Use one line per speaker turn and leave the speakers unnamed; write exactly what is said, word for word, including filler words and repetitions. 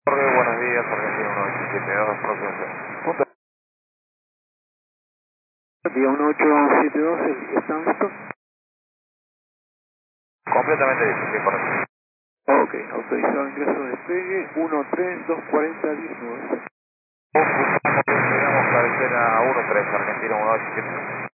Jorge, buenos días, Argentina uno ocho siete dos, próximo. Punto.
Día uno ocho siete dos, ¿están listos?
Completamente listo, sí, correcto.
Ok, autorizado ingreso de despegue, uno tres dos cuarenta diecinueve.
Llegamos cabecera uno tres, Argentina uno ocho siete dos.